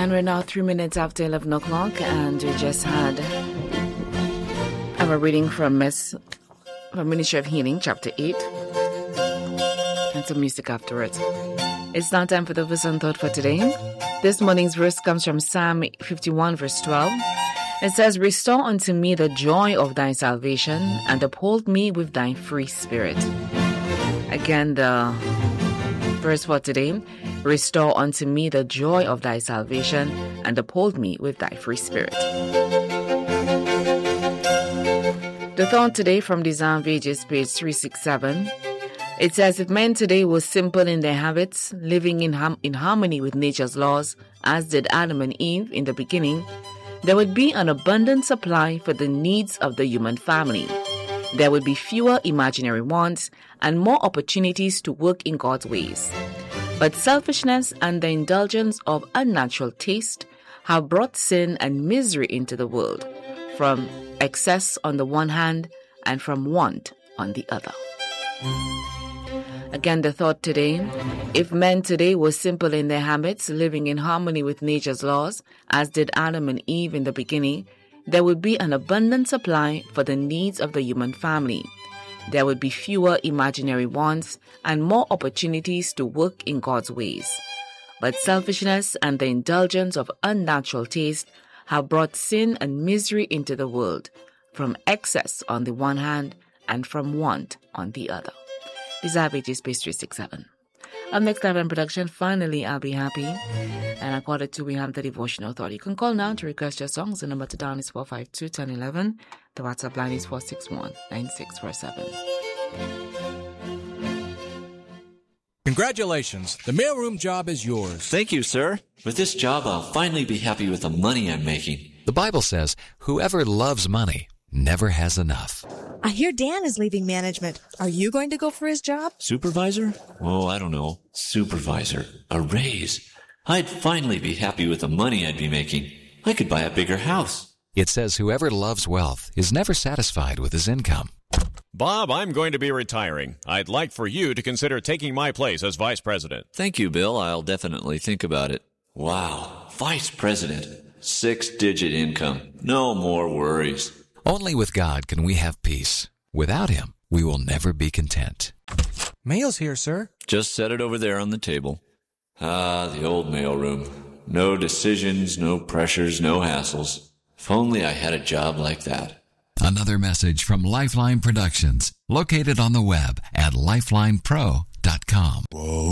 And we're now 3 minutes after 11 o'clock, and we just had our reading from Ministry of Healing, chapter 8, and some music afterwards. It's now time for the verse and thought for today. This morning's verse comes from Psalm 51, verse 12. It says, "Restore unto me the joy of thy salvation, and uphold me with thy free spirit." Again, the verse for today: "Restore unto me the joy of thy salvation, and uphold me with thy free spirit." The thought today from Desire of Ages, page 367. It says, if men today were simple in their habits, living in harmony with nature's laws, as did Adam and Eve in the beginning, there would be an abundant supply for the needs of the human family. There would be fewer imaginary wants and more opportunities to work in God's ways. But selfishness and the indulgence of unnatural taste have brought sin and misery into the world, from excess on the one hand and from want on the other. Again, the thought today: if men today were simple in their habits, living in harmony with nature's laws, as did Adam and Eve in the beginning, there would be an abundant supply for the needs of the human family. There would be fewer imaginary wants and more opportunities to work in God's ways. But selfishness and the indulgence of unnatural taste have brought sin and misery into the world, from excess on the one hand and from want on the other. Desire of Ages, page 367. Up next, live in production, Finally I'll Be Happy. And at 1:45, we have the devotional thought. You can call now to request your songs. The number to dial is 452-1011. The WhatsApp line is 461-9647. Congratulations. The mailroom job is yours. Thank you, sir. With this job, I'll finally be happy with the money I'm making. The Bible says, whoever loves money never has enough. I hear Dan is leaving management. Are you going to go for his job? Supervisor? Oh, I don't know. Supervisor. A raise. I'd finally be happy with the money I'd be making. I could buy a bigger house. It says whoever loves wealth is never satisfied with his income. Bob, I'm going to be retiring. I'd like for you to consider taking my place as vice president. Thank you, Bill. I'll definitely think about it. Wow. Vice president. 6-digit income. No more worries. Only with God can we have peace. Without Him, we will never be content. Mail's here, sir. Just set it over there on the table. Ah, the old mailroom. No decisions, no pressures, no hassles. If only I had a job like that. Another message from Lifeline Productions, located on the web at lifelinepro.com. Whoa.